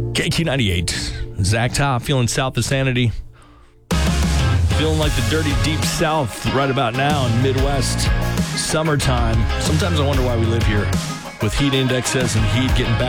KQ98. Zach Top feeling south of sanity. Feeling like the dirty deep south right about now in Midwest. Summertime. Sometimes I wonder why we live here with heat indexes and heat getting back